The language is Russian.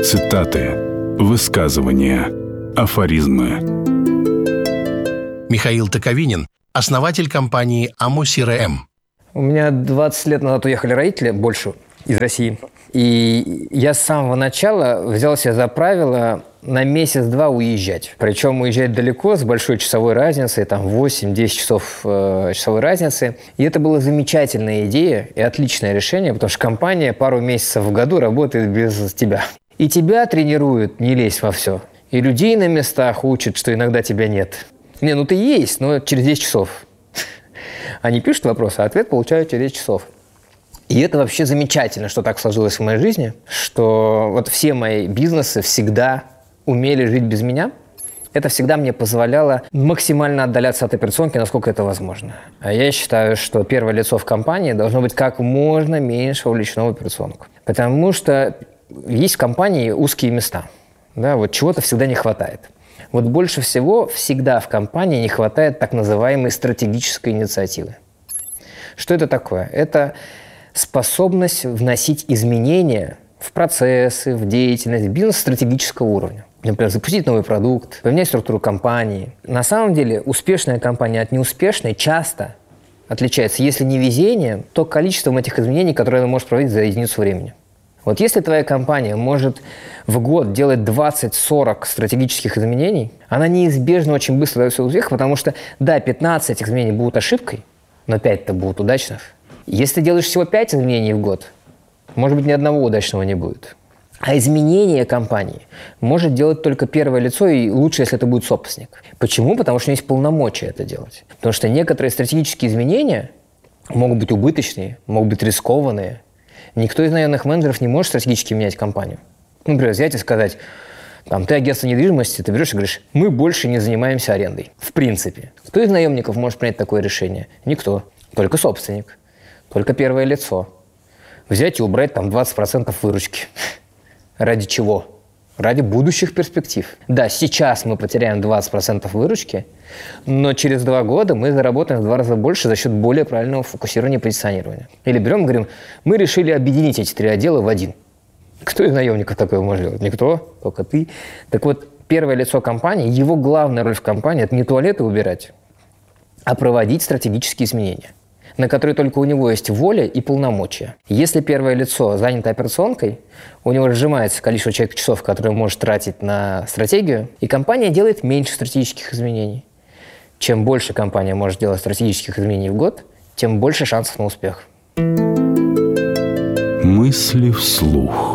Цитаты, высказывания, афоризмы. Михаил Токовинин, основатель компании АМО-СРМ. У меня 20 лет назад уехали родители, больше, из России. И я с самого начала взял себе за правило на месяц-два уезжать. Причем уезжать далеко, с большой часовой разницей, там 8-10 часов часовой разницы. И это была замечательная идея и отличное решение, потому что компания пару месяцев в году работает без тебя. И тебя тренируют не лезь во все. И людей на местах учат, что иногда тебя нет. Не, ну ты есть, но через 10 часов. Они пишут вопросы, а ответ получают через 10 часов. И это вообще замечательно, что так сложилось в моей жизни, что вот все мои бизнесы всегда умели жить без меня. Это всегда мне позволяло максимально отдаляться от операционки, насколько это возможно. А я считаю, что первое лицо в компании должно быть как можно меньше вовлечено в операционку. Потому что есть в компании узкие места. Да, вот чего-то всегда не хватает. Вот больше всего всегда в компании не хватает так называемой стратегической инициативы. Что это такое? Это способность вносить изменения в процессы, в деятельность, в бизнес стратегического уровня. Например, запустить новый продукт, поменять структуру компании. На самом деле успешная компания от неуспешной часто отличается, если не везением, то количеством этих изменений, которые она может проводить за единицу времени. Вот если твоя компания может в год делать 20-40 стратегических изменений, она неизбежно очень быстро дает свой успех, потому что, да, 15 изменений будут ошибкой, но 5-то будут удачных. Если ты делаешь всего 5 изменений в год, может быть, ни одного удачного не будет. А изменение компании может делать только первое лицо, и лучше, если это будет собственник. Почему? Потому что у него есть полномочия это делать. Потому что некоторые стратегические изменения могут быть убыточные, могут быть рискованные. Никто из наемных менеджеров не может стратегически менять компанию. Например, взять и сказать, там, ты агентство недвижимости, ты берешь и говоришь, мы больше не занимаемся арендой. В принципе. Кто из наемников может принять такое решение? Никто. Только собственник. Только первое лицо. Взять и убрать там 20% выручки. Ради чего? Ради будущих перспектив. Да, сейчас мы потеряем 20% выручки, но через 2 года мы заработаем в 2 раза больше за счет более правильного фокусирования и позиционирования. Или берем и говорим, мы решили объединить эти 3 отдела в один. Кто из наемников такое может делать? Никто, только ты. Так вот, первое лицо компании, его главная роль в компании – это не туалеты убирать, а проводить стратегические изменения, на которые только у него есть воля и полномочия. Если первое лицо занято операционкой, у него сжимается количество человек-часов, которые он может тратить на стратегию, и компания делает меньше стратегических изменений. Чем больше компания может делать стратегических изменений в год, тем больше шансов на успех. Мысли вслух.